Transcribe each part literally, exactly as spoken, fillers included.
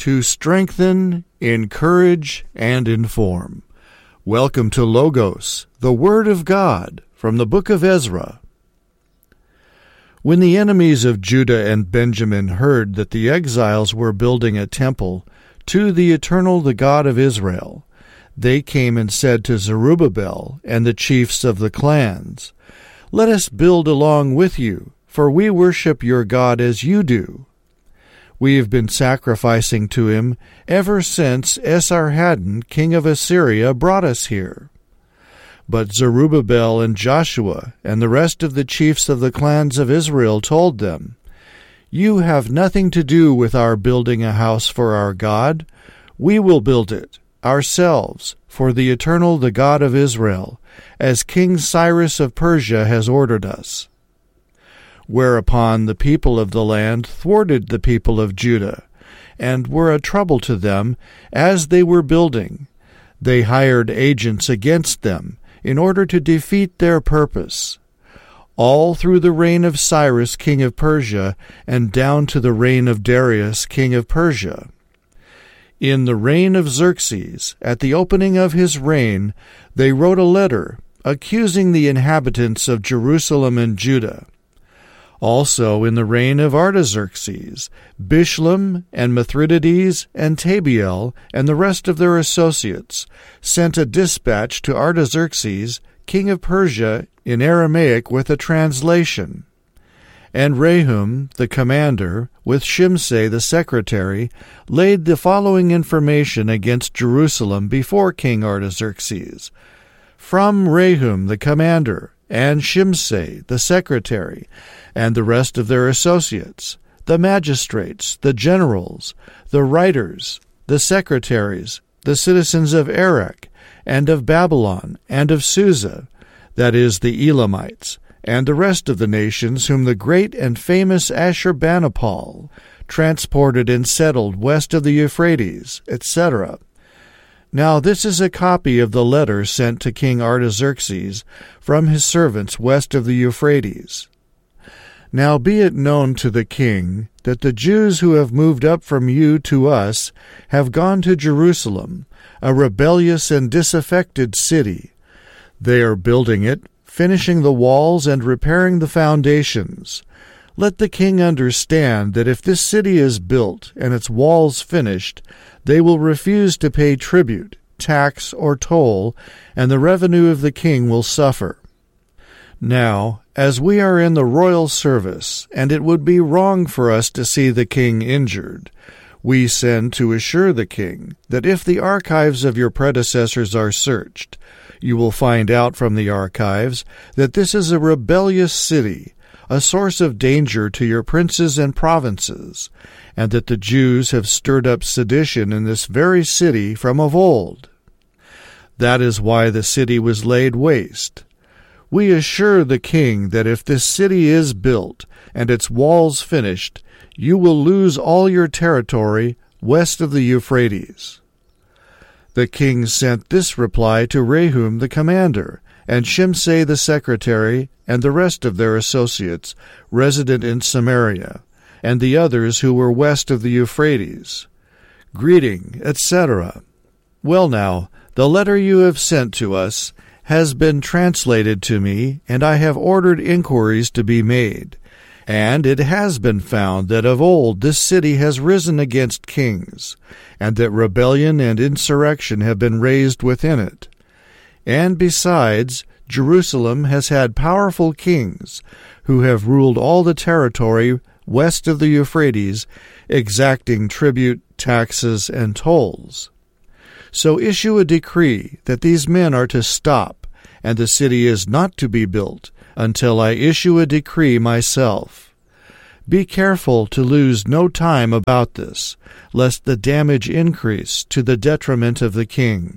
to strengthen, encourage, and inform. Welcome to Logos, the Word of God, from the book of Ezra. When the enemies of Judah and Benjamin heard that the exiles were building a temple to the Eternal, the God of Israel, they came and said to Zerubbabel and the chiefs of the clans, "Let us build along with you, for we worship your God as you do. We have been sacrificing to him ever since Esarhaddon, king of Assyria, brought us here." But Zerubbabel and Joshua and the rest of the chiefs of the clans of Israel told them, "You have nothing to do with our building a house for our God. We will build it ourselves for the Eternal, the God of Israel, as King Cyrus of Persia has ordered us." Whereupon the people of the land thwarted the people of Judah, and were a trouble to them as they were building. They hired agents against them in order to defeat their purpose. All through the reign of Cyrus, king of Persia, and down to the reign of Darius, king of Persia. In the reign of Xerxes, at the opening of his reign, they wrote a letter accusing the inhabitants of Jerusalem and Judah. Also in the reign of Artaxerxes, Bishlam and Mithridates and Tabiel and the rest of their associates sent a dispatch to Artaxerxes, king of Persia, in Aramaic with a translation. And Rehum, the commander, with Shimsai the secretary, laid the following information against Jerusalem before King Artaxerxes. From Rehum the commander, and Shimsai the secretary, and the rest of their associates, the magistrates, the generals, the writers, the secretaries, the citizens of Erech, and of Babylon, and of Susa, that is, the Elamites, and the rest of the nations whom the great and famous Ashurbanipal transported and settled west of the Euphrates, et cetera. Now this is a copy of the letter sent to King Artaxerxes from his servants west of the Euphrates. Now be it known to the king that the Jews who have moved up from you to us have gone to Jerusalem, a rebellious and disaffected city. They are building it, finishing the walls and repairing the foundations. Let the king understand that if this city is built and its walls finished, they will refuse to pay tribute, tax, or toll, and the revenue of the king will suffer. Now, as we are in the royal service, and it would be wrong for us to see the king injured, we send to assure the king that if the archives of your predecessors are searched, you will find out from the archives that this is a rebellious city, a source of danger to your princes and provinces, and that the Jews have stirred up sedition in this very city from of old. That is why the city was laid waste. We assure the king that if this city is built and its walls finished, you will lose all your territory west of the Euphrates." The king sent this reply to Rehum the commander, and Shimsai the secretary, and the rest of their associates, resident in Samaria, and the others who were west of the Euphrates. Greeting, et cetera. Well now, the letter you have sent to us has been translated to me, and I have ordered inquiries to be made. And it has been found that of old this city has risen against kings, and that rebellion and insurrection have been raised within it. And besides, Jerusalem has had powerful kings, who have ruled all the territory west of the Euphrates, exacting tribute, taxes, and tolls. So issue a decree that these men are to stop, and the city is not to be built, until I issue a decree myself. Be careful to lose no time about this, lest the damage increase to the detriment of the king.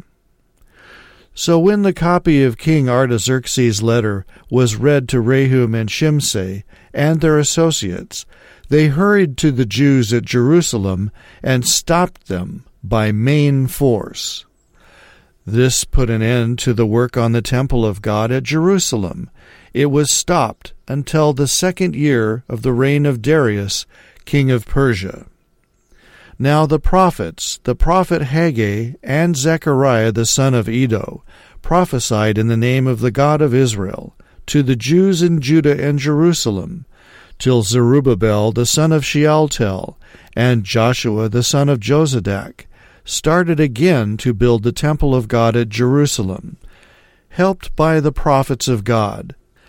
So when the copy of King Artaxerxes' letter was read to Rehum and Shimsai and their associates, they hurried to the Jews at Jerusalem and stopped them by main force. This put an end to the work on the temple of God at Jerusalem. It was stopped until the second year of the reign of Darius, king of Persia. Now the prophets, the prophet Haggai and Zechariah the son of Iddo, prophesied in the name of the God of Israel to the Jews in Judah and Jerusalem, till Zerubbabel the son of Shealtiel and Joshua the son of Jozadak started again to build the temple of God at Jerusalem, helped by the prophets of God.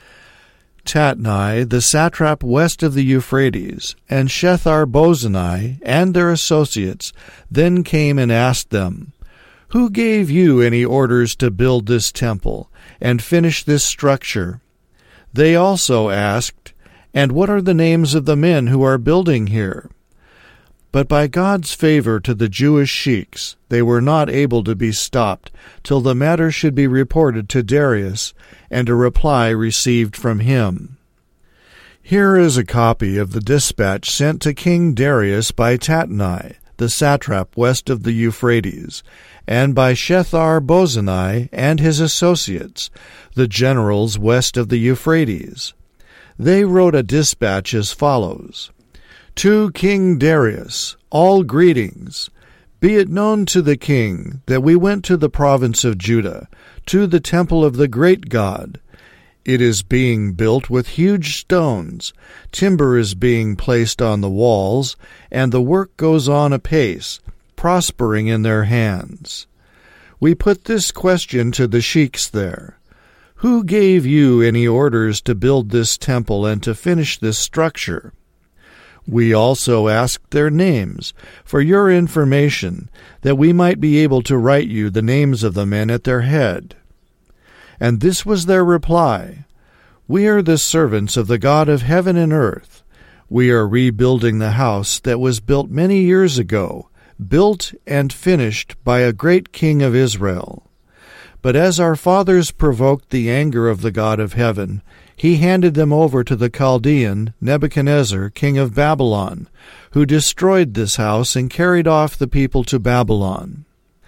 Tatnai, the satrap west of the Euphrates, and Shethar-Bozenai and their associates then came and asked them, "Who gave you any orders to build this temple and finish this structure?" They also asked, "And what are the names of the men who are building here?" But by God's favor to the Jewish sheiks, they were not able to be stopped till the matter should be reported to Darius, and a reply received from him. Here is a copy of the dispatch sent to King Darius by Tatnai, the satrap west of the Euphrates, and by Shethar-Bozenai and his associates, the generals west of the Euphrates. They wrote a dispatch as follows: To King Darius, all greetings. Be it known to the king that we went to the province of Judah, to the temple of the great God. It is being built with huge stones, timber is being placed on the walls, and the work goes on apace, prospering in their hands. We put this question to the sheiks there: Who gave you any orders to build this temple and to finish this structure? We also asked their names, for your information, that we might be able to write you the names of the men at their head. And this was their reply: We are the servants of the God of heaven and earth. We are rebuilding the house that was built many years ago, built and finished by a great king of Israel. But as our fathers provoked the anger of the God of heaven, he handed them over to the Chaldean Nebuchadnezzar, king of Babylon, who destroyed this house and carried off the people to Babylon.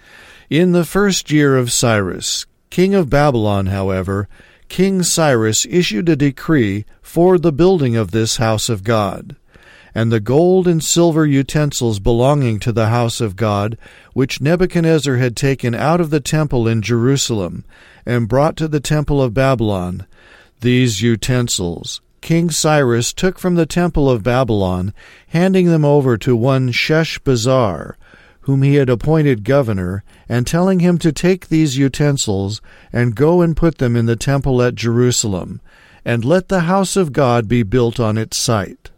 In the first year of Cyrus, king of Babylon, however, King Cyrus issued a decree for the building of this house of God. And the gold and silver utensils belonging to the house of God, which Nebuchadnezzar had taken out of the temple in Jerusalem and brought to the temple of Babylon, these utensils King Cyrus took from the temple of Babylon, handing them over to one Sheshbazzar, whom he had appointed governor, and telling him to take these utensils and go and put them in the temple at Jerusalem, and let the house of God be built on its site.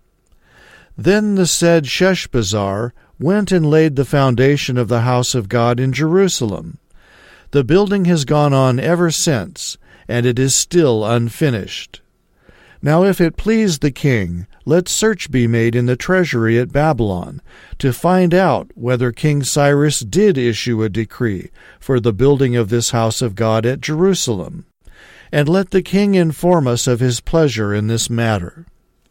Then the said Sheshbazzar went and laid the foundation of the house of God in Jerusalem. The building has gone on ever since, and it is still unfinished. Now if it please the king, let search be made in the treasury at Babylon, to find out whether King Cyrus did issue a decree for the building of this house of God at Jerusalem. And let the king inform us of his pleasure in this matter.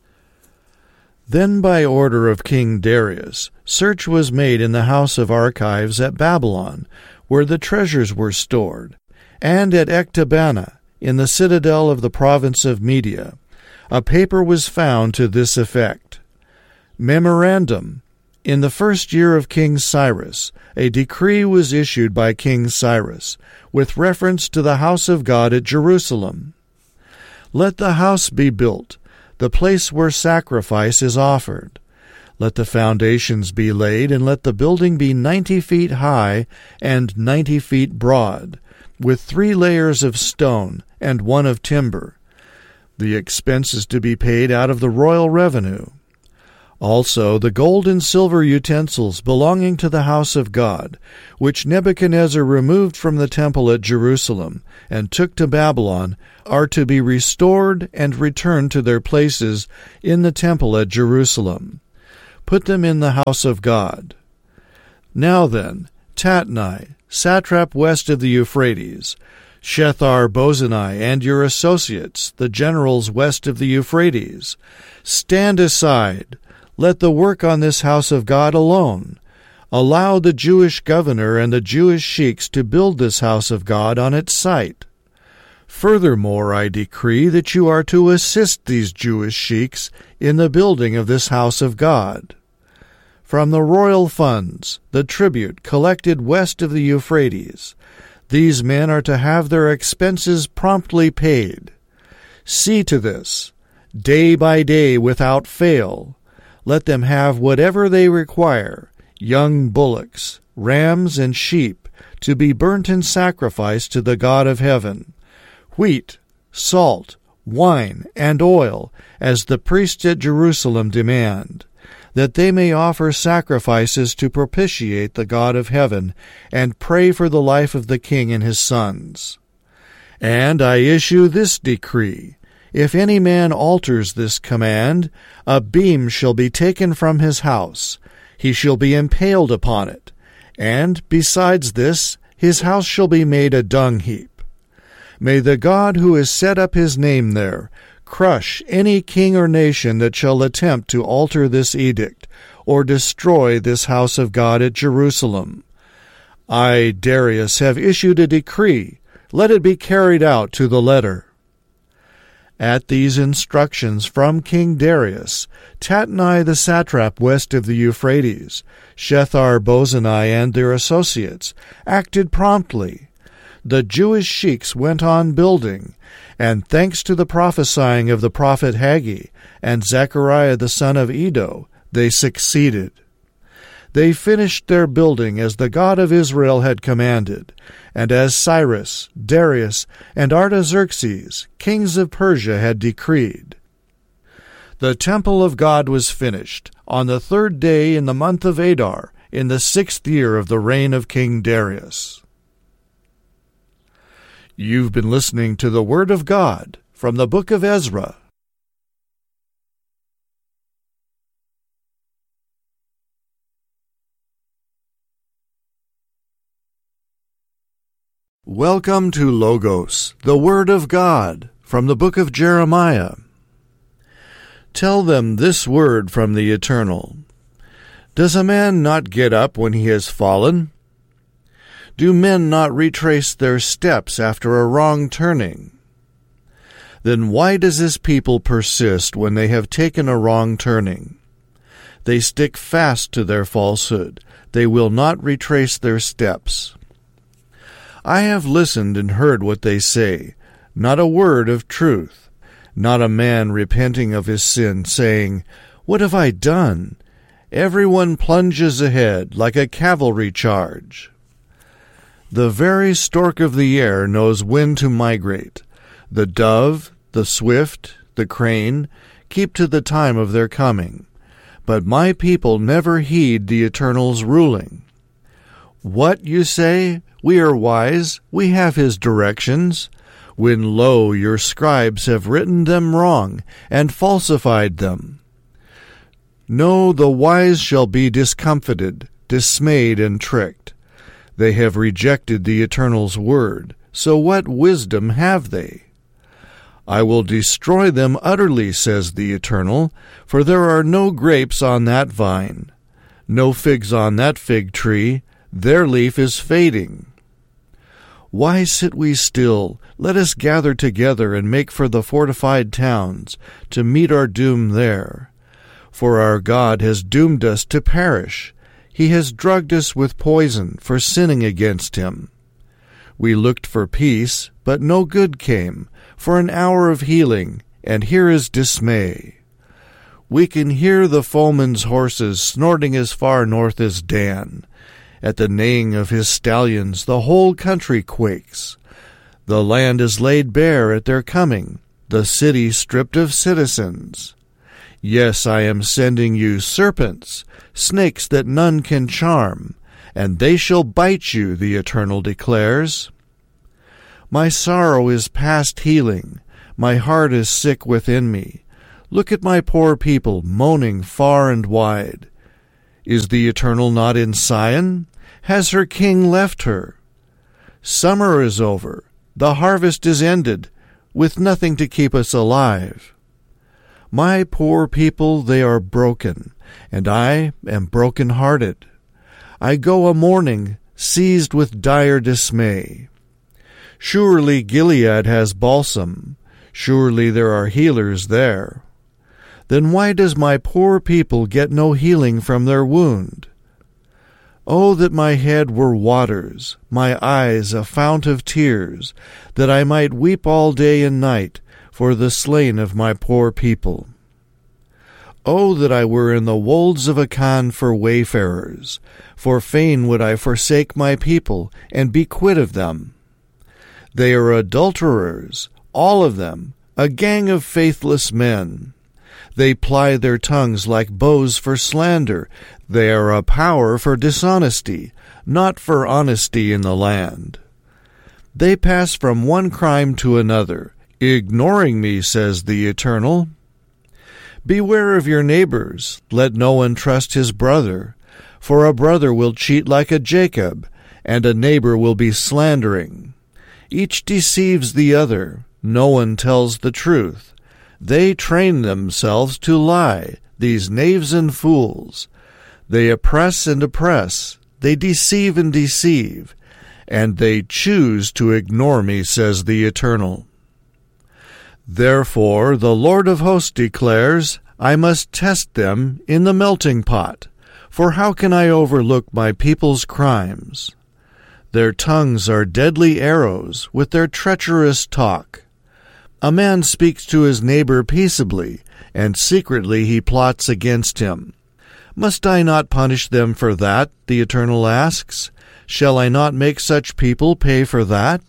Then by order of King Darius, search was made in the house of archives at Babylon, where the treasures were stored, and at Ecbatana, in the citadel of the province of Media. A paper was found to this effect: Memorandum. In the first year of King Cyrus, a decree was issued by King Cyrus, with reference to the house of God at Jerusalem. Let the house be built, the place where sacrifice is offered. Let the foundations be laid, and let the building be ninety feet high and ninety feet broad, with three layers of stone and one of timber. The expense is to be paid out of the royal revenue. Also the gold and silver utensils belonging to the house of God, which Nebuchadnezzar removed from the temple at Jerusalem and took to Babylon, are to be restored and returned to their places in the temple at Jerusalem. Put them in the house of God. Now then, Tatnai, satrap west of the Euphrates, Shethar-Bozenai and your associates, the generals west of the Euphrates, stand aside. Let the work on this house of God alone. Allow the Jewish governor and the Jewish sheiks to build this house of God on its site. Furthermore, I decree that you are to assist these Jewish sheiks in the building of this house of God. from the royal funds, the tribute collected west of the Euphrates. These men are to have their expenses promptly paid. See to this, day by day without fail. Let them have whatever they require, young bullocks, rams, and sheep, to be burnt in sacrifice to the God of heaven, wheat, salt, wine, and oil, as the priests at Jerusalem demand, that they may offer sacrifices to propitiate the God of heaven and pray for the life of the king and his sons. And I issue this decree: if any man alters this command, a beam shall be taken from his house, he shall be impaled upon it, and, besides this, his house shall be made a dung heap. May the God who has set up his name there crush any king or nation that shall attempt to alter this edict, or destroy this house of God at Jerusalem. I, Darius, have issued a decree. Let it be carried out to the letter. At these instructions from King Darius, Tatnai the satrap west of the Euphrates, Shethar-Bozenai and their associates, acted promptly. The Jewish sheiks went on building, and thanks to the prophesying of the prophet Haggai and Zechariah the son of Iddo, they succeeded. They finished their building as the God of Israel had commanded, and as Cyrus, Darius, and Artaxerxes, kings of Persia, had decreed. The temple of God was finished on the third day in the month of Adar, in the sixth year of the reign of King Darius. You've been listening to the Word of God from the book of Ezra. Welcome to Logos, the Word of God, from the book of Jeremiah. Tell them this word from the Eternal. Does a man not get up when he has fallen? Do men not retrace their steps after a wrong turning? Then why does this people persist when they have taken a wrong turning? They stick fast to their falsehood. They will not retrace their steps. I have listened and heard what they say, not a word of truth, not a man repenting of his sin, saying, What have I done? Everyone plunges ahead like a cavalry charge. The very stork of the air knows when to migrate. The dove, the swift, the crane keep to the time of their coming. But my people never heed the Eternal's ruling. What, you say? We are wise, we have his directions, when lo, your scribes have written them wrong, and falsified them. No, the wise shall be discomfited, dismayed, and tricked. They have rejected the Eternal's word, so what wisdom have they? I will destroy them utterly, says the Eternal, for there are no grapes on that vine, no figs on that fig tree, their leaf is fading. Why sit we still? Let us gather together and make for the fortified towns, to meet our doom there. For our God has doomed us to perish. He has drugged us with poison for sinning against him. We looked for peace, but no good came, for an hour of healing, and here is dismay. We can hear the foeman's horses snorting as far north as Dan. At the neighing of his stallions the whole country quakes. The land is laid bare at their coming, the city stripped of citizens. Yes, I am sending you serpents, snakes that none can charm, and they shall bite you, the Eternal declares. My sorrow is past healing, my heart is sick within me. Look at my poor people moaning far and wide. Is the Eternal not in Sion? Has her king left her? Summer is over, the harvest is ended, with nothing to keep us alive. My poor people, they are broken, and I am broken-hearted. I go a-mourning, seized with dire dismay. Surely Gilead has balsam, surely there are healers there. then why does my poor people get no healing from their wound? Oh, that my head were waters, my eyes a fount of tears, that I might weep all day and night for the slain of my poor people. Oh, that I were in the wolds of Akan for wayfarers, for fain would I forsake my people, and be quit of them. They are adulterers, all of them, a gang of faithless men. They ply their tongues like bows for slander. They are a power for dishonesty, not for honesty in the land. They pass from one crime to another, ignoring me, says the Eternal. Beware of your neighbors, let no one trust his brother, for a brother will cheat like a Jacob, and a neighbor will be slandering. Each deceives the other, no one tells the truth. They train themselves to lie, these knaves and fools. They oppress and oppress, they deceive and deceive, and they choose to ignore me, says the Eternal. Therefore the Lord of hosts declares, I must test them in the melting pot, for how can I overlook my people's crimes? Their tongues are deadly arrows with their treacherous talk. A man speaks to his neighbor peaceably, and secretly he plots against him. Must I not punish them for that, the Eternal asks? Shall I not make such people pay for that?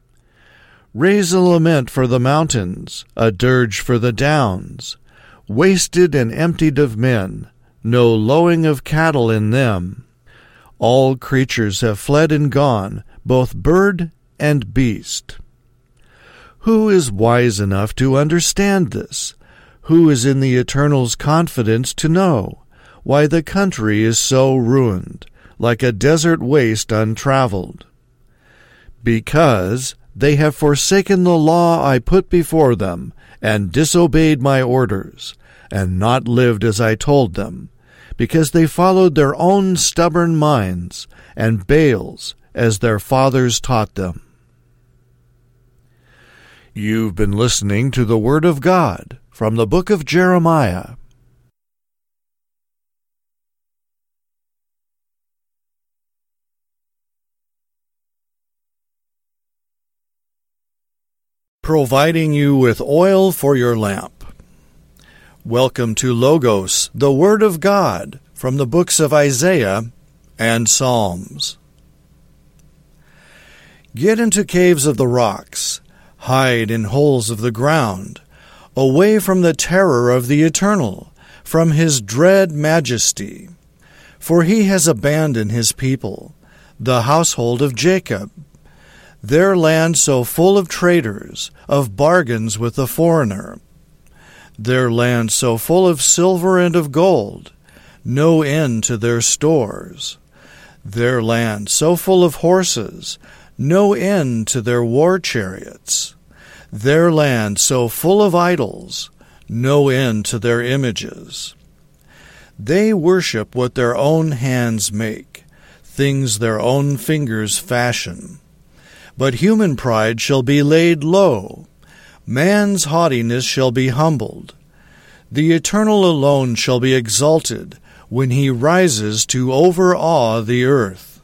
Raise a lament for the mountains, a dirge for the downs, wasted and emptied of men, no lowing of cattle in them. All creatures have fled and gone, both bird and beast. Who is wise enough to understand this? Who is in the Eternal's confidence to know why the country is so ruined, like a desert waste untraveled? Because they have forsaken the law I put before them, and disobeyed my orders, and not lived as I told them, because they followed their own stubborn minds, and Baals as their fathers taught them. You've been listening to the Word of God from the book of Jeremiah. Providing you with oil for your lamp. Welcome to Logos, the Word of God, from the books of Isaiah and Psalms. Get into caves of the rocks, hide in holes of the ground, away from the terror of the Eternal, from his dread majesty. For he has abandoned his people, the household of Jacob, their land so full of traitors, of bargains with the foreigner, their land so full of silver and of gold, no end to their stores, their land so full of horses, no end to their war chariots, their land so full of idols, no end to their images. They worship what their own hands make, things their own fingers fashion. But human pride shall be laid low, man's haughtiness shall be humbled. The Eternal alone shall be exalted when he rises to overawe the earth.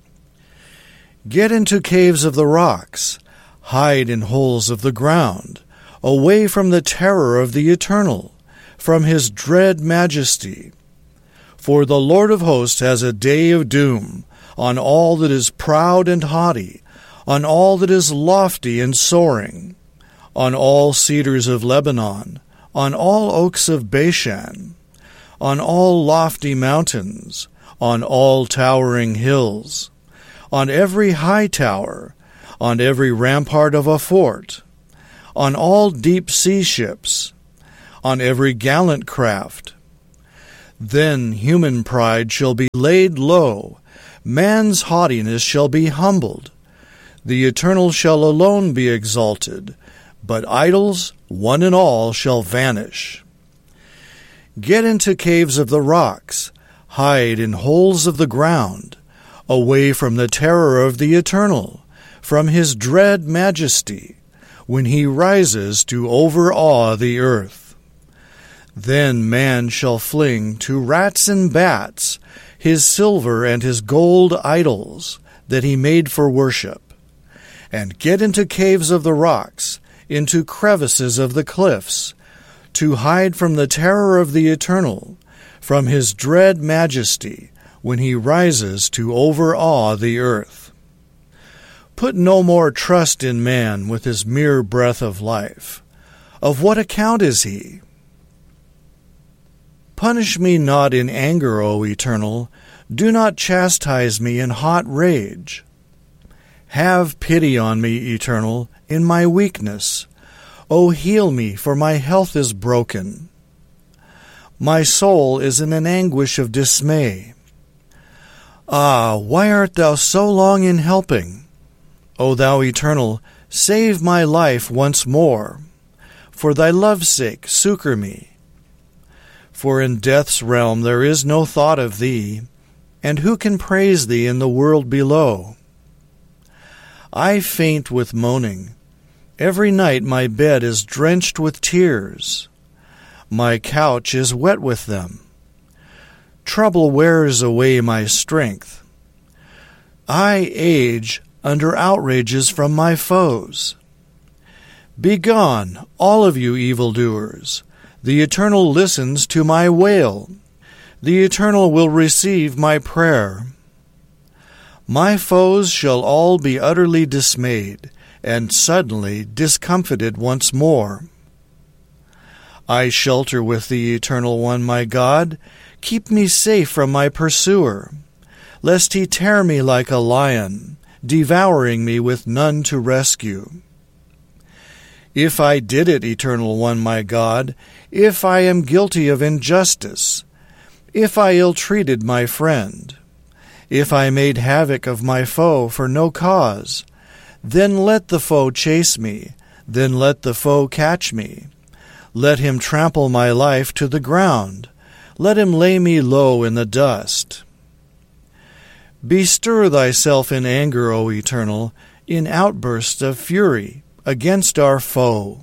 Get into caves of the rocks, hide in holes of the ground, away from the terror of the Eternal, from his dread majesty. For the Lord of hosts has a day of doom on all that is proud and haughty, on all that is lofty and soaring, on all cedars of Lebanon, on all oaks of Bashan, on all lofty mountains, on all towering hills, on every high tower, on every rampart of a fort, on all deep sea ships, on every gallant craft. Then human pride shall be laid low, man's haughtiness shall be humbled. The Eternal shall alone be exalted, but idols, one and all, shall vanish. Get into caves of the rocks, hide in holes of the ground, away from the terror of the Eternal, from his dread majesty, when he rises to overawe the earth. Then man shall fling to rats and bats his silver and his gold idols that he made for worship, and get into caves of the rocks, into crevices of the cliffs, to hide from the terror of the Eternal, from his dread majesty, when he rises to overawe the earth. Put no more trust in man with his mere breath of life. Of what account is he? Punish me not in anger, O Eternal. Do not chastise me in hot rage. Have pity on me, Eternal, in my weakness. O heal me, for my health is broken. My soul is in an anguish of dismay. Ah, why art thou so long in helping? O thou Eternal, save my life once more. For thy love's sake, succor me. For in death's realm there is no thought of thee, and who can praise thee in the world below? I faint with moaning. Every night my bed is drenched with tears. My couch is wet with them. Trouble wears away my strength. I age under outrages from my foes. Begone, all of you evildoers. The Eternal listens to my wail. The Eternal will receive my prayer. My foes shall all be utterly dismayed, and suddenly discomfited once more. I shelter with the Eternal One, my God. Keep me safe from my pursuer, lest he tear me like a lion, devouring me with none to rescue. If I did it, Eternal One, my God, if I am guilty of injustice, if I ill-treated my friend, if I made havoc of my foe for no cause, then let the foe chase me, then let the foe catch me. Let him trample my life to the ground, let him lay me low in the dust. Bestir thyself in anger, O Eternal, in outbursts of fury, against our foe.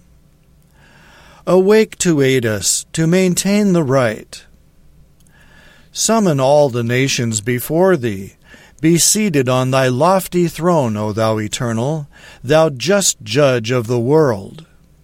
Awake to aid us, to maintain the right. Summon all the nations before thee. Be seated on thy lofty throne, O thou Eternal, thou just judge of the world.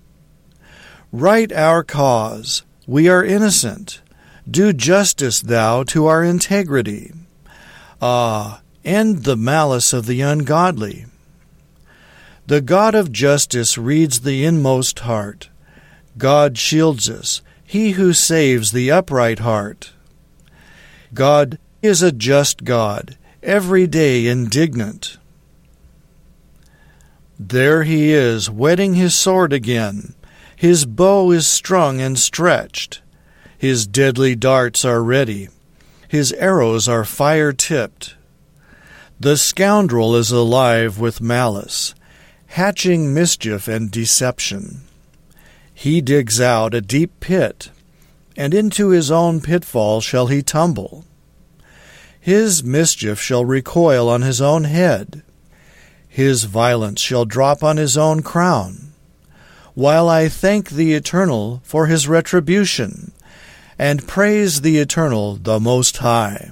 Right our cause. We are innocent. Do justice, thou, to our integrity. Ah, end the malice of the ungodly. The God of justice reads the inmost heart. God shields us, he who saves the upright heart. God is a just God, every day indignant. There he is, whetting his sword again. His bow is strung and stretched. His deadly darts are ready. His arrows are fire-tipped. The scoundrel is alive with malice, hatching mischief and deception. He digs out a deep pit, and into his own pitfall shall he tumble. His mischief shall recoil on his own head. His violence shall drop on his own crown. While I thank the Eternal for his retribution, and praise the Eternal, the Most High.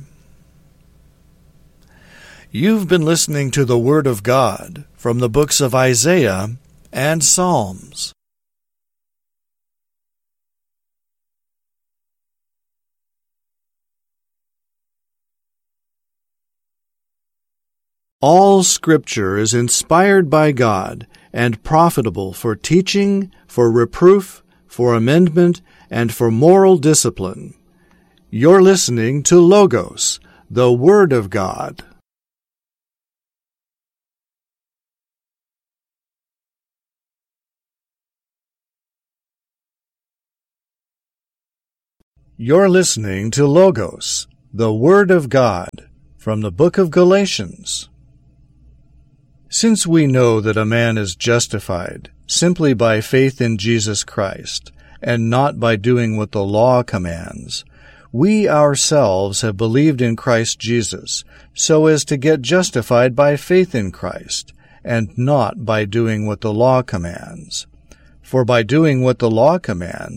You've been listening to the Word of God from the books of Isaiah and Psalms. All Scripture is inspired by God and profitable for teaching, for reproof, for amendment, and for moral discipline. You're listening to Logos, the Word of God. You're listening to Logos, the Word of God, from the book of Galatians. Since we know that a man is justified simply by faith in Jesus Christ, and not by doing what the law commands, we ourselves have believed in Christ Jesus so as to get justified by faith in Christ, and not by doing what the law commands. For by doing what the law commands,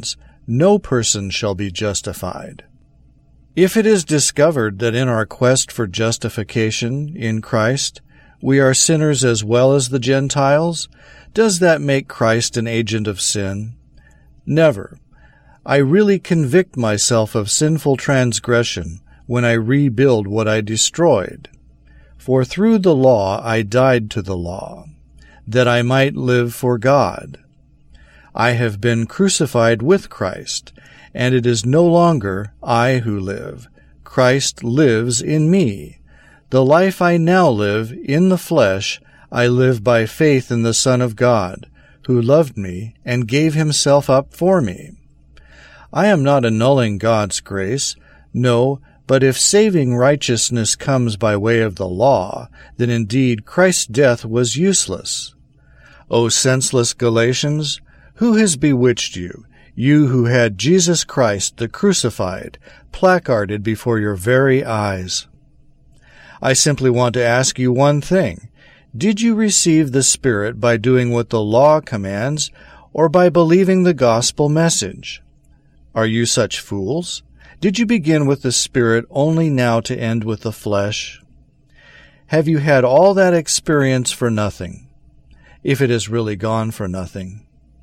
no person shall be justified. If it is discovered that in our quest for justification in Christ we are sinners as well as the Gentiles, does that make Christ an agent of sin? Never. I really convict myself of sinful transgression when I rebuild what I destroyed. For through the law I died to the law, that I might live for God. I have been crucified with Christ, and it is no longer I who live. Christ lives in me. The life I now live in the flesh, I live by faith in the Son of God, who loved me and gave himself up for me. I am not annulling God's grace, no, but if saving righteousness comes by way of the law, then indeed Christ's death was useless. O senseless Galatians, who has bewitched you, you who had Jesus Christ, the crucified, placarded before your very eyes? I simply want to ask you one thing. Did you receive the Spirit by doing what the law commands, or by believing the gospel message? Are you such fools? Did you begin with the Spirit only now to end with the flesh? Have you had all that experience for nothing, if it has really gone for nothing?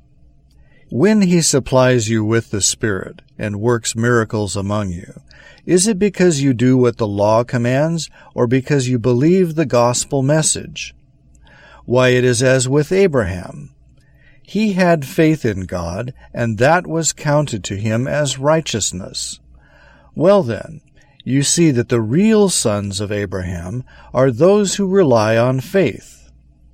When he supplies you with the Spirit and works miracles among you, is it because you do what the law commands, or because you believe the gospel message? Why, it is as with Abraham. He had faith in God, and that was counted to him as righteousness. Well then, you see that the real sons of Abraham are those who rely on faith.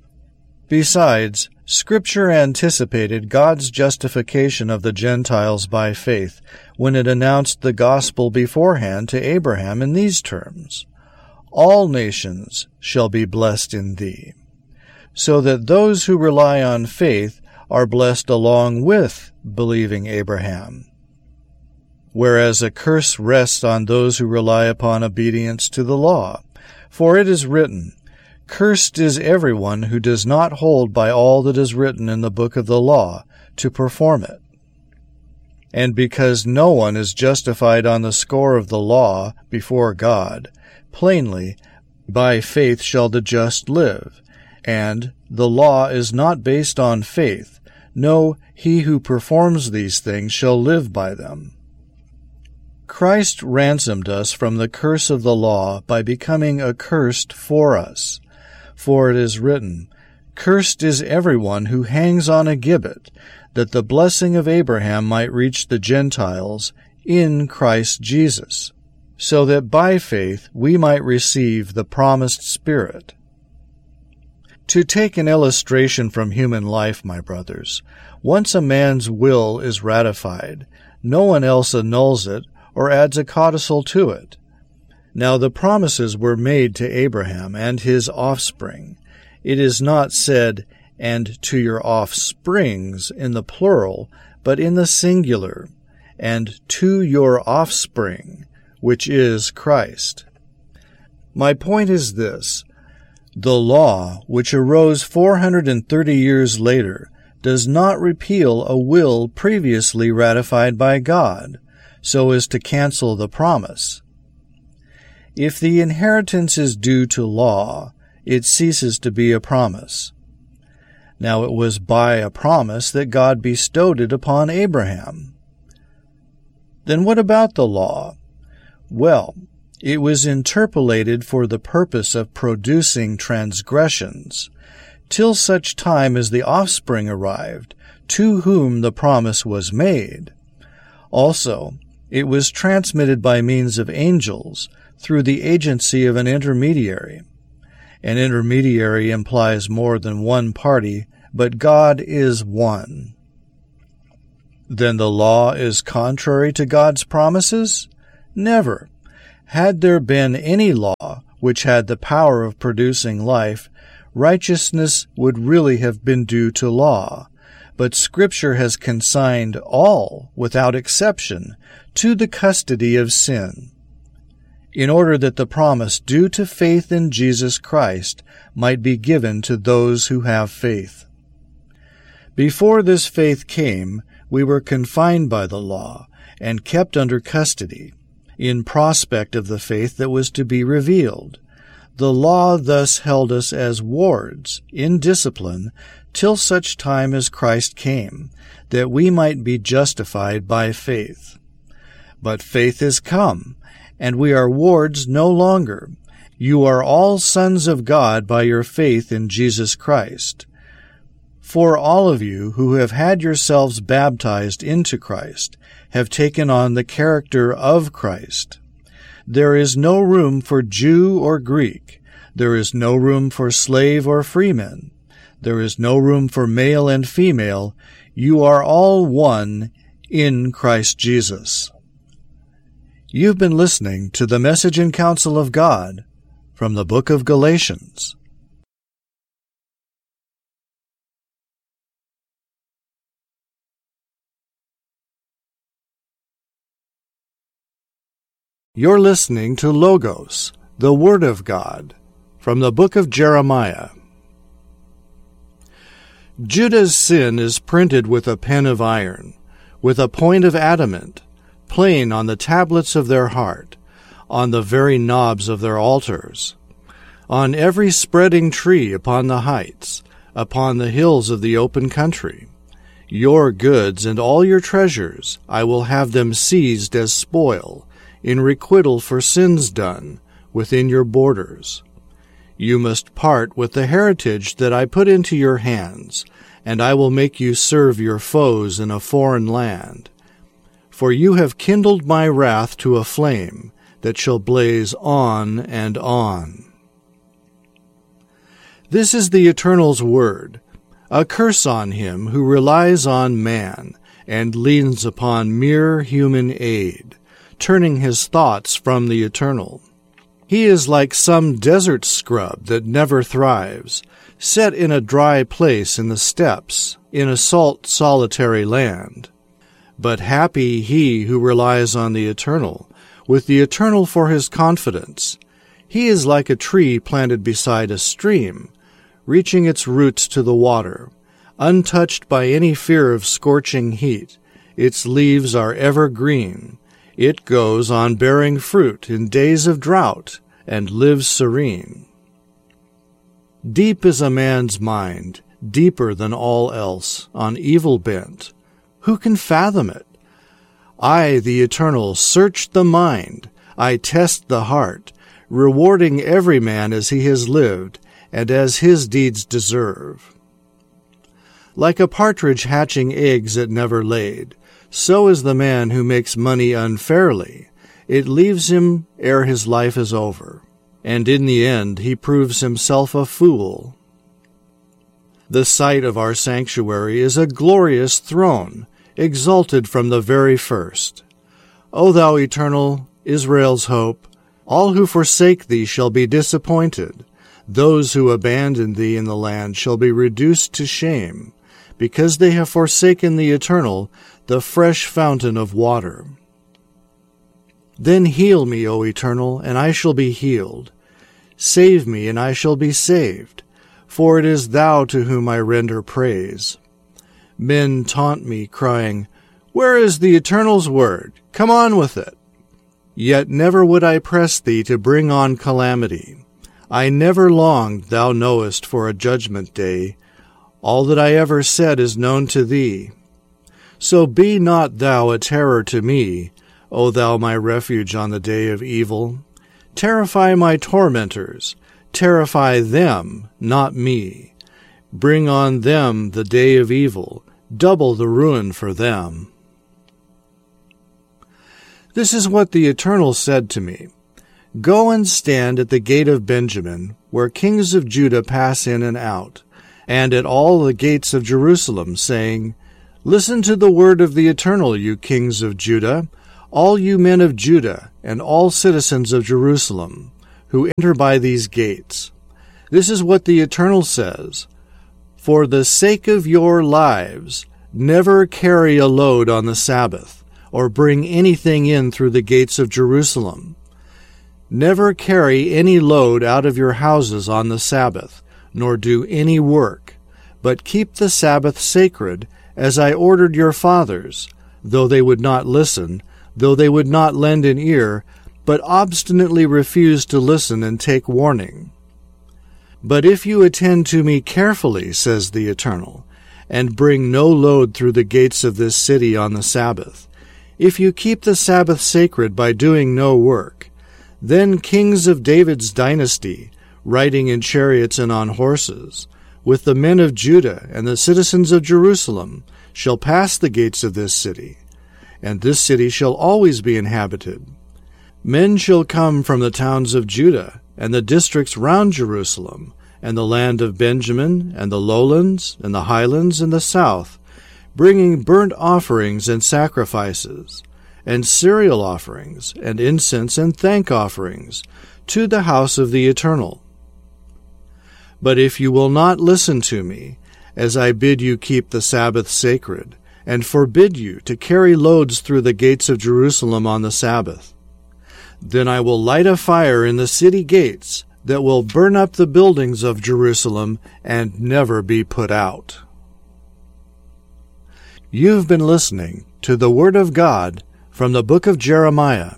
Besides, Scripture anticipated God's justification of the Gentiles by faith when it announced the gospel beforehand to Abraham in these terms, "All nations shall be blessed in thee," so that those who rely on faith are blessed along with believing Abraham. Whereas a curse rests on those who rely upon obedience to the law, for it is written, "Cursed is everyone who does not hold by all that is written in the book of the law to perform it." And because no one is justified on the score of the law before God, plainly, by faith shall the just live. And the law is not based on faith. No, he who performs these things shall live by them. Christ ransomed us from the curse of the law by becoming accursed for us. For it is written, "Cursed is everyone who hangs on a gibbet, that the blessing of Abraham might reach the Gentiles in Christ Jesus, so that by faith we might receive the promised Spirit." To take an illustration from human life, my brothers, once a man's will is ratified, no one else annuls it or adds a codicil to it. Now the promises were made to Abraham and his offspring. It is not said, "and to your offsprings" in the plural, but in the singular, "and to your offspring," which is Christ. My point is this. The law, which arose four hundred thirty years later, does not repeal a will previously ratified by God, so as to cancel the promise. If the inheritance is due to law, it ceases to be a promise. Now it was by a promise that God bestowed it upon Abraham. Then what about the law? Well, it was interpolated for the purpose of producing transgressions, till such time as the offspring arrived, to whom the promise was made. Also, it was transmitted by means of angels, through the agency of an intermediary. An intermediary implies more than one party, but God is one. Then the law is contrary to God's promises? Never. Had there been any law which had the power of producing life, righteousness would really have been due to law. But Scripture has consigned all, without exception, to the custody of sin, in order that the promise due to faith in Jesus Christ might be given to those who have faith. Before this faith came, we were confined by the law and kept under custody, in prospect of the faith that was to be revealed. The law thus held us as wards, in discipline, till such time as Christ came, that we might be justified by faith. But faith is come, and we are wards no longer. You are all sons of God by your faith in Jesus Christ. For all of you who have had yourselves baptized into Christ have taken on the character of Christ. There is no room for Jew or Greek. There is no room for slave or freeman. There is no room for male and female. You are all one in Christ Jesus. You've been listening to the Message and Counsel of God from the book of Galatians. You're listening to Logos, the Word of God, from the book of Jeremiah. Judah's sin is printed with a pen of iron, with a point of adamant, plain on the tablets of their heart, on the very knobs of their altars, on every spreading tree upon the heights, upon the hills of the open country. Your goods and all your treasures, I will have them seized as spoil, in requital for sins done, within your borders. You must part with the heritage that I put into your hands, and I will make you serve your foes in a foreign land. For you have kindled my wrath to a flame that shall blaze on and on. This is the Eternal's word, a curse on him who relies on man and leans upon mere human aid, turning his thoughts from the Eternal. He is like some desert scrub that never thrives, set in a dry place in the steppes, in a salt solitary land. But happy he who relies on the Eternal, with the Eternal for his confidence. He is like a tree planted beside a stream, reaching its roots to the water, untouched by any fear of scorching heat. Its leaves are ever green. It goes on bearing fruit in days of drought, and lives serene. Deep is a man's mind, deeper than all else, on evil bent. Who can fathom it? I, the Eternal, search the mind. I test the heart, rewarding every man as he has lived, and as his deeds deserve. Like a partridge hatching eggs it never laid, so is the man who makes money unfairly. It leaves him ere his life is over, and in the end he proves himself a fool. The site of our sanctuary is a glorious throne, exalted from the very first. O thou Eternal, Israel's hope, all who forsake thee shall be disappointed. Those who abandon thee in the land shall be reduced to shame, because they have forsaken the Eternal, the fresh fountain of water. Then heal me, O Eternal, and I shall be healed. Save me, and I shall be saved, for it is thou to whom I render praise. Men taunt me, crying, Where is the Eternal's word? Come on with it. Yet never would I press thee to bring on calamity. I never longed, thou knowest, for a judgment day. All that I ever said is known to thee. So be not thou a terror to me, O thou my refuge on the day of evil. Terrify my tormentors, terrify them, not me. Bring on them the day of evil, double the ruin for them. This is what the Eternal said to me. Go and stand at the gate of Benjamin, where kings of Judah pass in and out, and at all the gates of Jerusalem, saying, Listen to the word of the Eternal, you kings of Judah, all you men of Judah, and all citizens of Jerusalem, who enter by these gates. This is what the Eternal says, For the sake of your lives, never carry a load on the Sabbath, or bring anything in through the gates of Jerusalem. Never carry any load out of your houses on the Sabbath, nor do any work, but keep the Sabbath sacred, as I ordered your fathers, though they would not listen, though they would not lend an ear, but obstinately refused to listen and take warning. But if you attend to me carefully, says the Eternal, and bring no load through the gates of this city on the Sabbath, if you keep the Sabbath sacred by doing no work, then kings of David's dynasty, riding in chariots and on horses, with the men of Judah and the citizens of Jerusalem, shall pass the gates of this city, and this city shall always be inhabited. Men shall come from the towns of Judah, and the districts round Jerusalem, and the land of Benjamin, and the lowlands, and the highlands, and the south, bringing burnt offerings and sacrifices, and cereal offerings, and incense and thank offerings, to the house of the Eternal. But if you will not listen to me, as I bid you keep the Sabbath sacred, and forbid you to carry loads through the gates of Jerusalem on the Sabbath, then I will light a fire in the city gates that will burn up the buildings of Jerusalem and never be put out. You've been listening to the Word of God from the book of Jeremiah.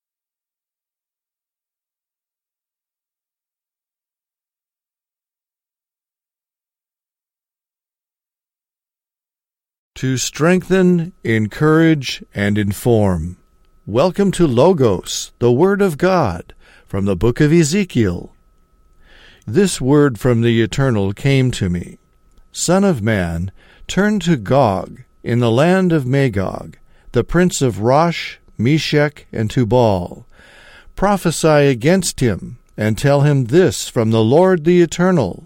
To strengthen, encourage, and inform. Welcome to Logos, the Word of God, from the book of Ezekiel. This word from the Eternal came to me. Son of man, turn to Gog, in the land of Magog, the prince of Rosh, Meshech, and Tubal. Prophesy against him, and tell him this from the Lord the Eternal.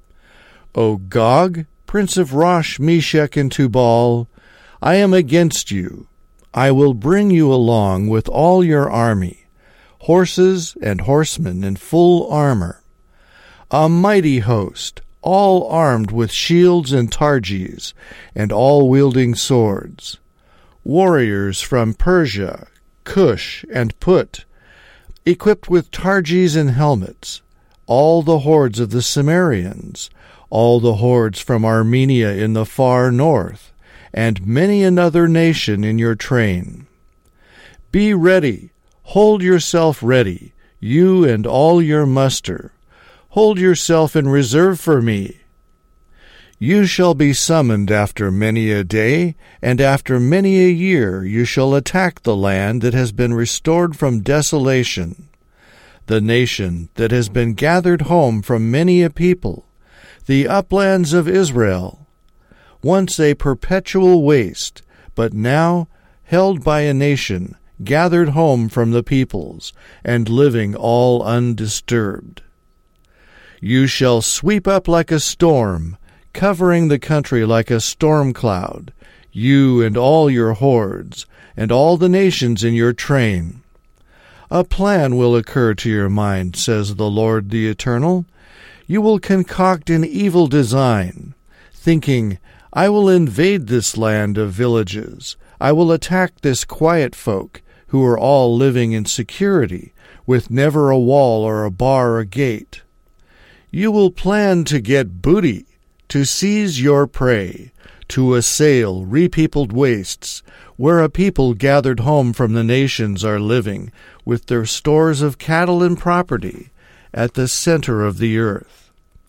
O Gog, prince of Rosh, Meshech, and Tubal, I am against you. I will bring you along with all your army, horses and horsemen in full armor, a mighty host, all armed with shields and targes, and all wielding swords, warriors from Persia, Cush, and Put, equipped with targes and helmets, all the hordes of the Cimmerians, all the hordes from Armenia in the far north, and many another nation in your train. Be ready, hold yourself ready, you and all your muster. Hold yourself in reserve for me. You shall be summoned after many a day, and after many a year you shall attack the land that has been restored from desolation, the nation that has been gathered home from many a people, the uplands of Israel, once a perpetual waste, but now held by a nation, gathered home from the peoples, and living all undisturbed. You shall sweep up like a storm, covering the country like a storm cloud, you and all your hordes, and all the nations in your train. A plan will occur to your mind, says the Lord the Eternal. You will concoct an evil design, thinking, I will invade this land of villages. I will attack this quiet folk, who are all living in security, with never a wall or a bar or gate. You will plan to get booty, to seize your prey, to assail repeopled wastes, where a people gathered home from the nations are living, with their stores of cattle and property, at the center of the earth.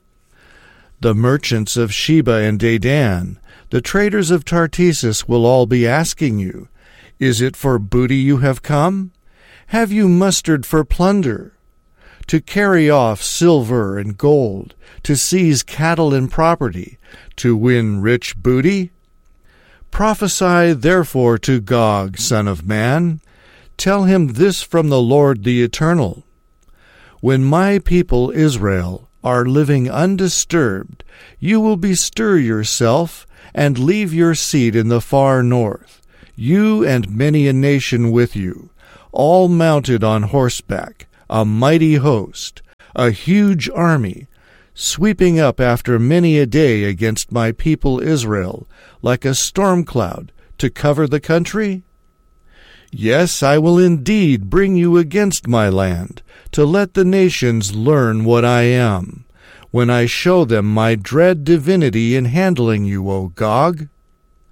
The merchants of Sheba and Dedan, the traders of Tartessus will all be asking you, is it for booty you have come? Have you mustered for plunder? To carry off silver and gold, to seize cattle and property, to win rich booty? Prophesy therefore to Gog, son of man. Tell him this from the Lord the Eternal. When my people Israel are living undisturbed, you will bestir yourself and leave your seat in the far north, you and many a nation with you, all mounted on horseback, a mighty host, a huge army, sweeping up after many a day against my people Israel, like a storm cloud, to cover the country? Yes, I will indeed bring you against my land, to let the nations learn what I am, when I show them my dread divinity in handling you, O Gog.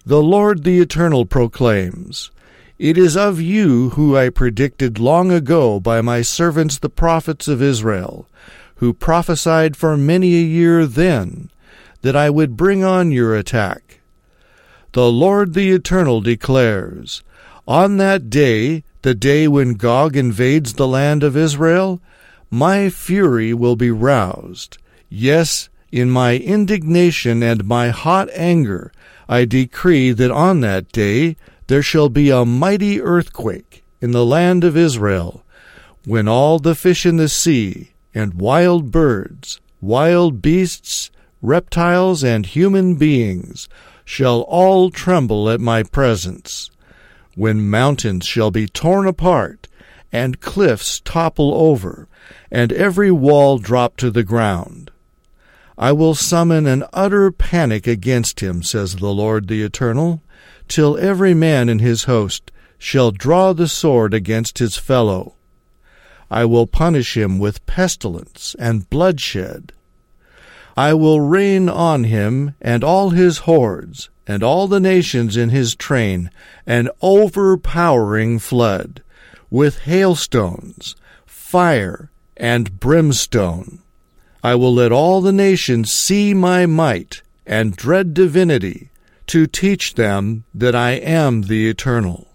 The Lord the Eternal proclaims, "It is of you who I predicted long ago by my servants the prophets of Israel, who prophesied for many a year then, that I would bring on your attack. The Lord the Eternal declares, on that day, the day when Gog invades the land of Israel, my fury will be roused. Yes, in my indignation and my hot anger, I decree that on that day there shall be a mighty earthquake in the land of Israel, when all the fish in the sea, and wild birds, wild beasts, reptiles, and human beings shall all tremble at my presence, when mountains shall be torn apart, and cliffs topple over, and every wall drop to the ground. I will summon an utter panic against him, says the Lord the Eternal, till every man in his host shall draw the sword against his fellow. I will punish him with pestilence and bloodshed. I will rain on him and all his hordes, and all the nations in his train, an overpowering flood, with hailstones, fire, and brimstone. I will let all the nations see my might and dread divinity, to teach them that I am the Eternal."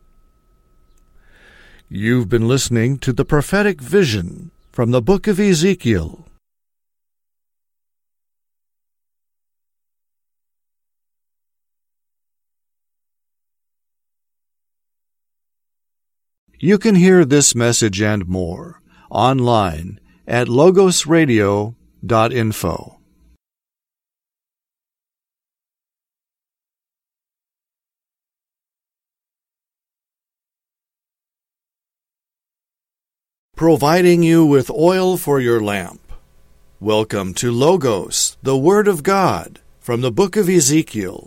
You've been listening to the prophetic vision from the book of Ezekiel. You can hear this message and more online at logos radio dot info. Providing you with oil for your lamp. Welcome to Logos, the Word of God, from the book of Ezekiel.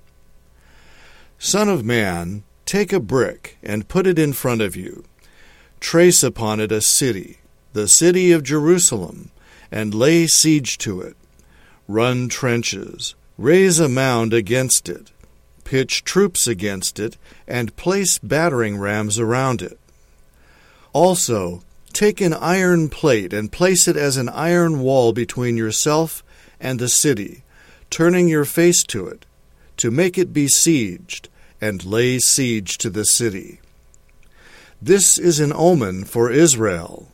Son of man, take a brick and put it in front of you. Trace upon it a city, the city of Jerusalem, and lay siege to it. Run trenches, raise a mound against it, pitch troops against it, and place battering rams around it. Also, take an iron plate and place it as an iron wall between yourself and the city, turning your face to it, to make it besieged, and lay siege to the city. This is an omen for Israel.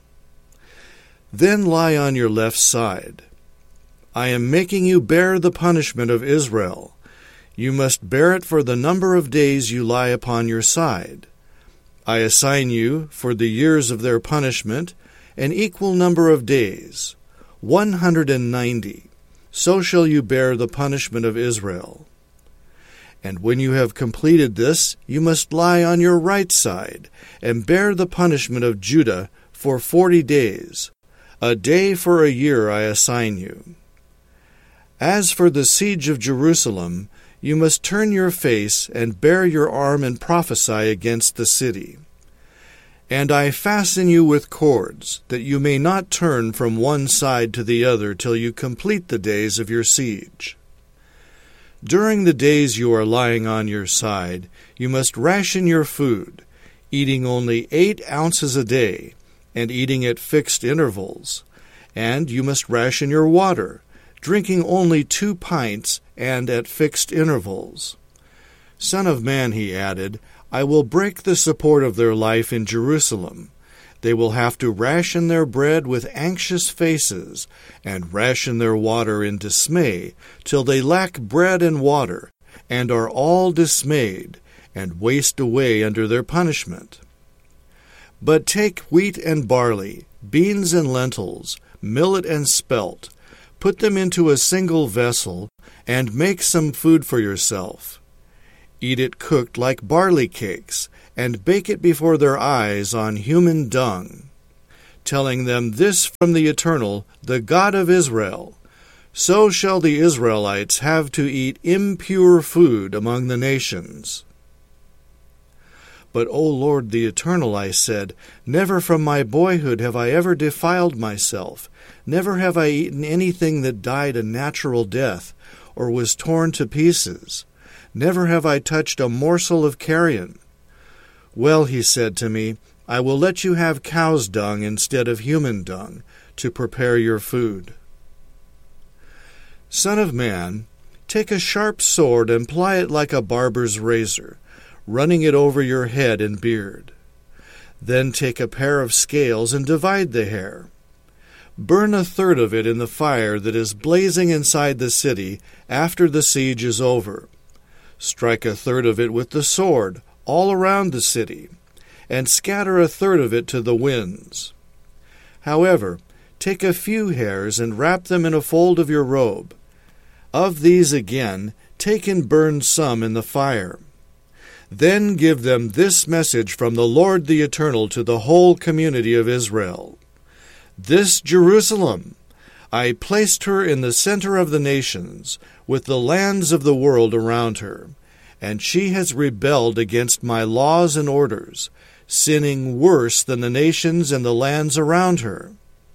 Then lie on your left side. I am making you bear the punishment of Israel. You must bear it for the number of days you lie upon your side. I assign you, for the years of their punishment, an equal number of days, one hundred and ninety. So shall you bear the punishment of Israel. And when you have completed this, you must lie on your right side, and bear the punishment of Judah for forty days. A day for a year I assign you. As for the siege of Jerusalem, you must turn your face and bare your arm and prophesy against the city. And I fasten you with cords, that you may not turn from one side to the other till you complete the days of your siege. During the days you are lying on your side, you must ration your food, eating only eight ounces a day, and eating at fixed intervals. And you must ration your water, drinking only two pints, and at fixed intervals. Son of man, he added, I will break the support of their life in Jerusalem. They will have to ration their bread with anxious faces, and ration their water in dismay, till they lack bread and water, and are all dismayed, and waste away under their punishment. But take wheat and barley, beans and lentils, millet and spelt, put them into a single vessel, and make some food for yourself. Eat it cooked like barley cakes, and bake it before their eyes on human dung, telling them this from the Eternal, the God of Israel. So shall the Israelites have to eat impure food among the nations. But, O Lord the Eternal, I said, never from my boyhood have I ever defiled myself. Never have I eaten anything that died a natural death, or was torn to pieces. never have I touched a morsel of carrion. Well, he said to me, I will let you have cow's dung instead of human dung, to prepare your food. Son of man, take a sharp sword and ply it like a barber's razor, running it over your head and beard. Then take a pair of scales and divide the hair. Burn a third of it in the fire that is blazing inside the city after the siege is over. Strike a third of it with the sword all around the city, and scatter a third of it to the winds. However, take a few hairs and wrap them in a fold of your robe. Of these again, take and burn some in the fire. Then give them this message from the Lord the Eternal to the whole community of Israel. This Jerusalem, I placed her in the center of the nations, with the lands of the world around her, and she has rebelled against my laws and orders, sinning worse than the nations and the lands around her.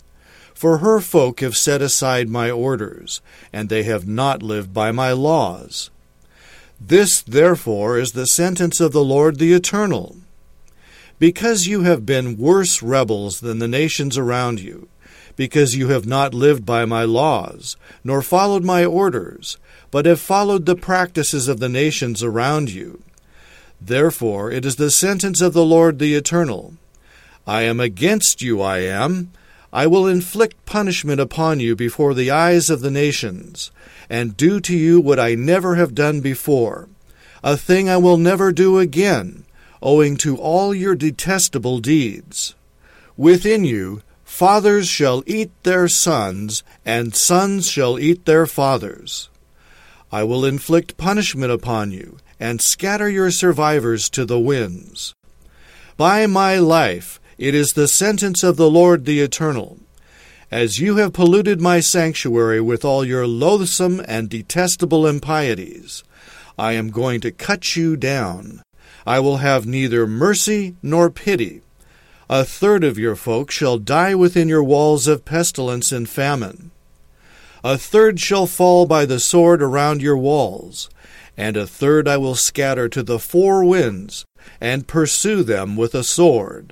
For her folk have set aside my orders, and they have not lived by my laws. This, therefore, is the sentence of the Lord the Eternal. Because you have been worse rebels than the nations around you, because you have not lived by my laws, nor followed my orders, but have followed the practices of the nations around you, therefore it is the sentence of the Lord the Eternal. I am against you, I am. I will inflict punishment upon you before the eyes of the nations, and do to you what I never have done before, a thing I will never do again, owing to all your detestable deeds. Within you, fathers shall eat their sons, and sons shall eat their fathers. I will inflict punishment upon you, and scatter your survivors to the winds. By my life, it is the sentence of the Lord the Eternal. As you have polluted my sanctuary with all your loathsome and detestable impieties, I am going to cut you down. I will have neither mercy nor pity. A third of your folk shall die within your walls of pestilence and famine. A third shall fall by the sword around your walls, and a third I will scatter to the four winds, and pursue them with a sword.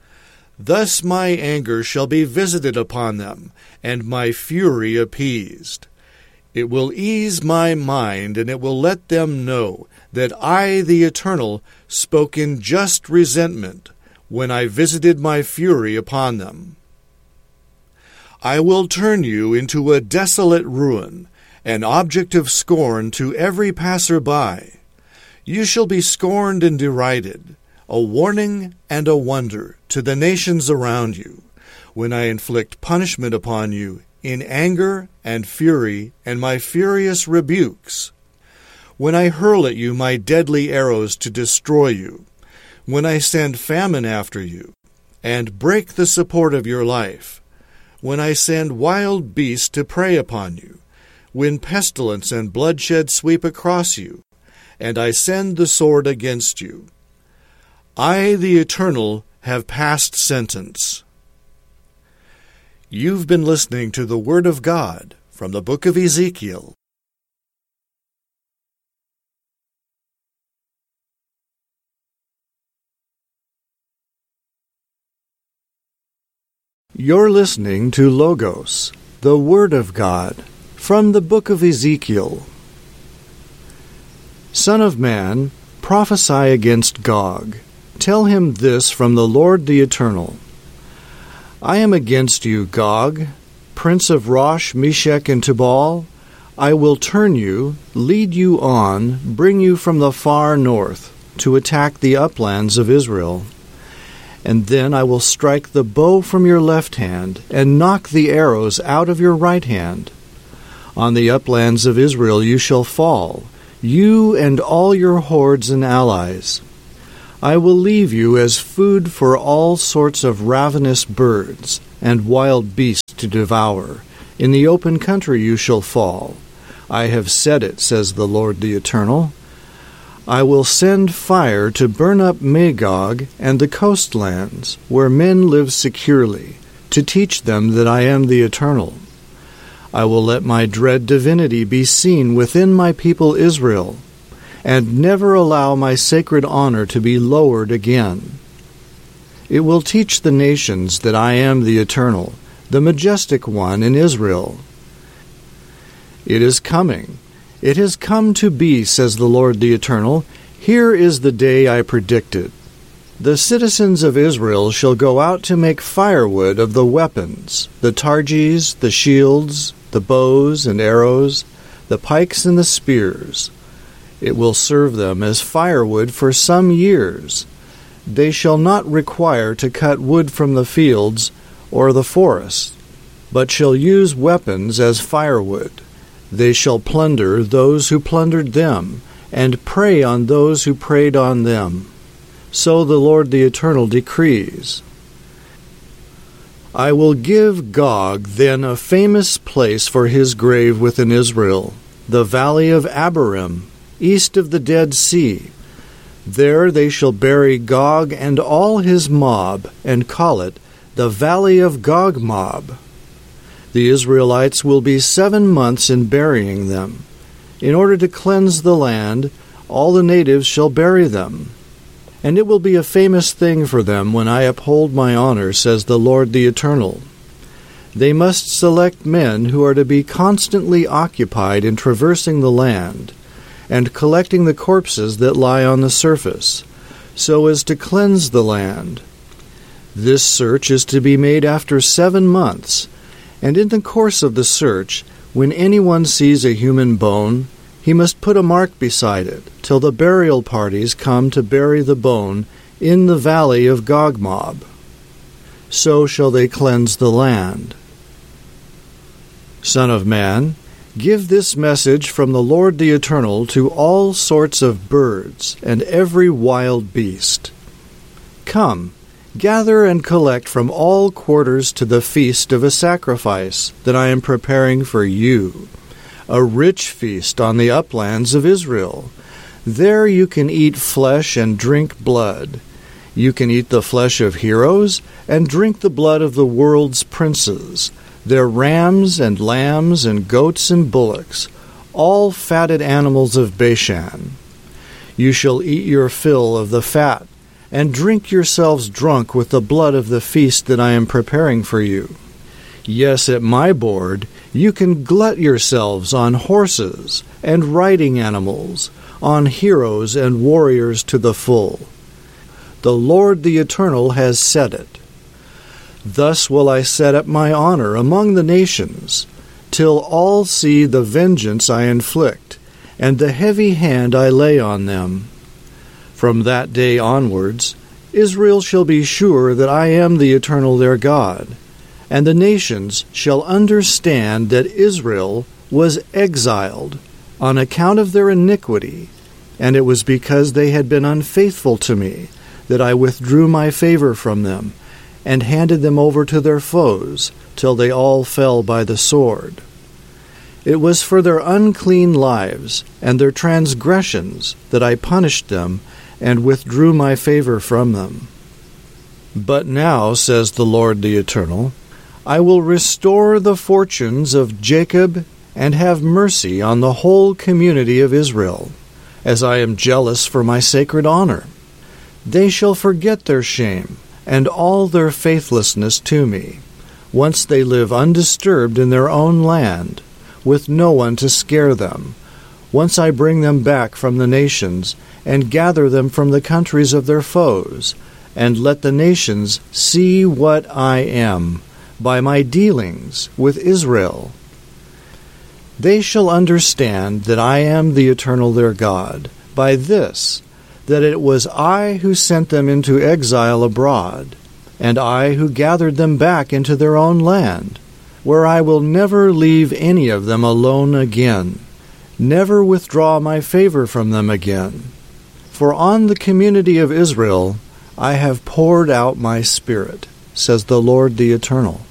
Thus my anger shall be visited upon them, and my fury appeased. It will ease my mind, and it will let them know that I, the Eternal, spoke in just resentment when I visited my fury upon them. I will turn you into a desolate ruin, an object of scorn to every passer-by. You shall be scorned and derided, a warning and a wonder to the nations around you, when I inflict punishment upon you in anger and fury and my furious rebukes, when I hurl at you my deadly arrows to destroy you, when I send famine after you, and break the support of your life, when I send wild beasts to prey upon you, when pestilence and bloodshed sweep across you, and I send the sword against you. I, the Eternal, have passed sentence. You've been listening to the Word of God from the book of Ezekiel. You're listening to Logos, the Word of God, from the book of Ezekiel. Son of man, prophesy against Gog. Tell him this from the Lord the Eternal. I am against you, Gog, prince of Rosh, Meshech, and Tubal. I will turn you, lead you on, bring you from the far north, to attack the uplands of Israel. And then I will strike the bow from your left hand, and knock the arrows out of your right hand. On the uplands of Israel you shall fall, you and all your hordes and allies. I will leave you as food for all sorts of ravenous birds and wild beasts to devour. In the open country you shall fall. I have said it, says the Lord the Eternal. I will send fire to burn up Magog and the coastlands, where men live securely, to teach them that I am the Eternal. I will let my dread divinity be seen within my people Israel. and never allow my sacred honor to be lowered again. It will teach the nations that I am the Eternal, the Majestic One in Israel. It is coming. It has come to be, says the Lord the Eternal. Here is the day I predicted. The citizens of Israel shall go out to make firewood of the weapons, the targes, the shields, the bows and arrows, the pikes and the spears. It will serve them as firewood for some years. They shall not require to cut wood from the fields or the forest, but shall use weapons as firewood. They shall plunder those who plundered them, and prey on those who preyed on them. So the Lord the Eternal decrees. I will give Gog then a famous place for his grave within Israel, the valley of Abarim, east of the Dead Sea. There they shall bury Gog and all his mob, and call it the Valley of Gog Mob. The Israelites will be seven months in burying them. In order to cleanse the land, all the natives shall bury them. And it will be a famous thing for them when I uphold my honor, says the Lord the Eternal. They must select men who are to be constantly occupied in traversing the land, and collecting the corpses that lie on the surface, so as to cleanse the land. This search is to be made after seven months, and in the course of the search, when anyone sees a human bone, he must put a mark beside it, till the burial parties come to bury the bone in the valley of Gogmob. So shall they cleanse the land. Son of man, give this message from the Lord the Eternal to all sorts of birds and every wild beast. Come, gather and collect from all quarters to the feast of a sacrifice that I am preparing for you, a rich feast on the uplands of Israel. There you can eat flesh and drink blood. You can eat the flesh of heroes and drink the blood of the world's princes, their rams and lambs and goats and bullocks, all fatted animals of Bashan. You shall eat your fill of the fat, and drink yourselves drunk with the blood of the feast that I am preparing for you. Yes, at my board you can glut yourselves on horses and riding animals, on heroes and warriors to the full. The Lord the Eternal has said it. Thus will I set up my honor among the nations, till all see the vengeance I inflict, and the heavy hand I lay on them. From that day onwards, Israel shall be sure that I am the Eternal their God, and the nations shall understand that Israel was exiled on account of their iniquity, and it was because they had been unfaithful to me that I withdrew my favor from them, and handed them over to their foes, till they all fell by the sword. It was for their unclean lives and their transgressions that I punished them, and withdrew my favor from them. But now, says the Lord the Eternal, I will restore the fortunes of Jacob, and have mercy on the whole community of Israel, as I am jealous for my sacred honor. They shall forget their shame, and all their faithlessness to me, once they live undisturbed in their own land, with no one to scare them, once I bring them back from the nations, and gather them from the countries of their foes, and let the nations see what I am, by my dealings with Israel. They shall understand that I am the Eternal their God, by this, that it was I who sent them into exile abroad, and I who gathered them back into their own land, where I will never leave any of them alone again, never withdraw my favor from them again. For on the community of Israel I have poured out my Spirit, says the Lord the Eternal.